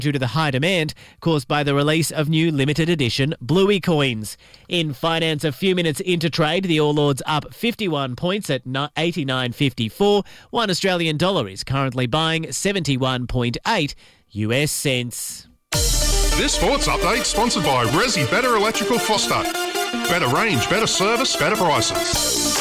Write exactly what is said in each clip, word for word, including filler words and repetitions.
due to the high demand caused by the release of new limited edition Bluey coins. In finance, a few minutes into trade, the All Ords up fifty-one points at eighty-nine fifty-four. One Australian dollar is currently buying seventy-one point eight U S cents. This sports update sponsored by Resi Better Electrical Foster. Better range, better service, better prices.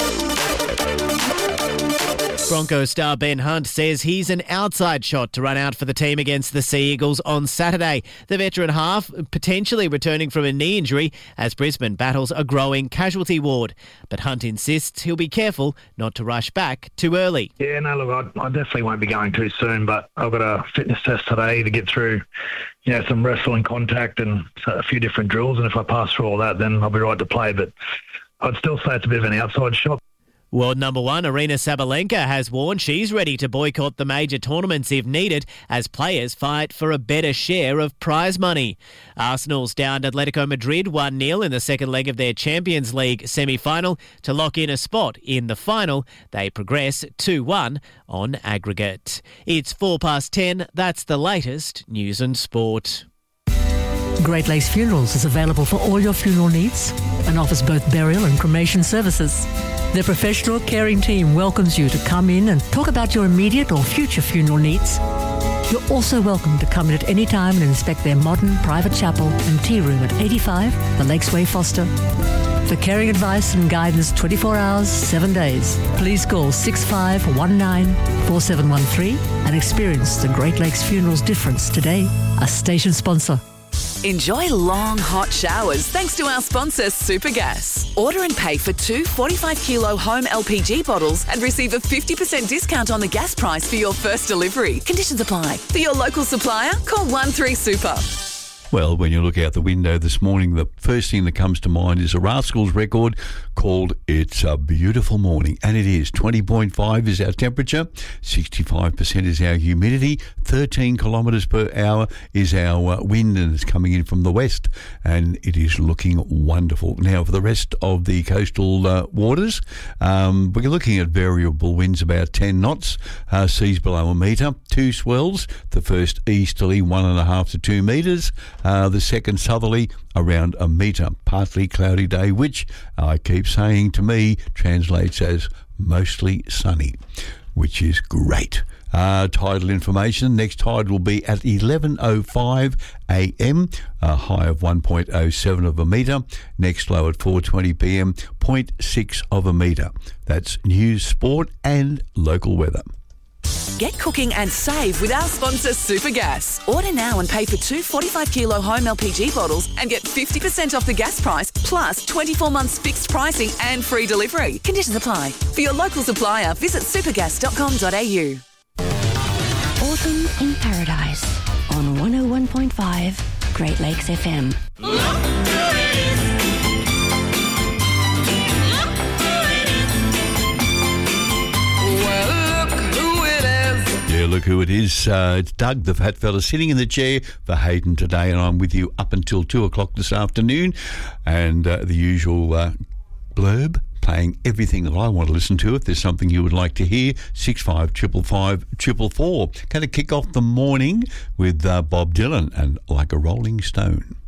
Broncos star Ben Hunt says he's an outside shot to run out for the team against the Sea Eagles on Saturday. The veteran half potentially returning from a knee injury as Brisbane battles a growing casualty ward. But Hunt insists he'll be careful not to rush back too early. Yeah, no, look, I, I definitely won't be going too soon, but I've got a fitness test today to get through, you know, some wrestle and contact and a few different drills, and if I pass through all that, then I'll be right to play. But I'd still say it's a bit of an outside shot. World number one, Aryna Sabalenka, has warned she's ready to boycott the major tournaments if needed as players fight for a better share of prize money. Arsenal's downed Atletico Madrid one nil in the second leg of their Champions League semi-final to lock in a spot in the final. They progress two one on aggregate. It's four past ten. That's the latest news and sport. Great Lakes Funerals is available for all your funeral needs and offers both burial and cremation services. Their professional, caring team welcomes you to come in and talk about your immediate or future funeral needs. You're also welcome to come in at any time and inspect their modern private chapel and tea room at eighty-five The Lakes Way, Foster. For caring advice and guidance twenty-four hours, seven days, please call six five one nine four seven one three and experience the Great Lakes Funerals difference today. A station sponsor. Enjoy long, hot showers thanks to our sponsor, Supergas. Order and pay for two forty-five kilo home L P G bottles and receive a fifty percent discount on the gas price for your first delivery. Conditions apply. For your local supplier, call one three super. Well, when you look out the window this morning, the first thing that comes to mind is a Rascals record called It's a Beautiful Morning. And it is. twenty point five is our temperature, sixty-five percent is our humidity, thirteen kilometres per hour is our uh, wind, and it's coming in from the west, and it is looking wonderful. Now, for the rest of the coastal uh, waters, um, we're looking at variable winds about ten knots, uh, seas below a metre, two swells, the first easterly one and a half to two metres, Uh, the second southerly around a metre. Partly cloudy day, which I keep saying to me translates as mostly sunny, which is great. Uh, tidal information. Next tide will be at eleven oh five a m, a high of one point oh seven of a metre. Next low at four twenty p m, zero point six of a metre. That's news, sport and local weather. Get cooking and save with our sponsor, Supergas. Order now and pay for two forty-five kilo home L P G bottles and get fifty percent off the gas price, plus twenty-four months fixed pricing and free delivery. Conditions apply. For your local supplier, visit supergas dot com dot a u. Autumn in Paradise on one oh one point five Great Lakes F M. Look who it is. Yeah, look who it is. Uh, it's Doug, the fat fella, sitting in the chair for Hayden today, and I'm with you up until two o'clock this afternoon. And uh, the usual uh, blurb, playing everything that I want to listen to. If there's something you would like to hear, six five five five triple four. Going to kick off the morning with uh, Bob Dylan and Like a Rolling Stone.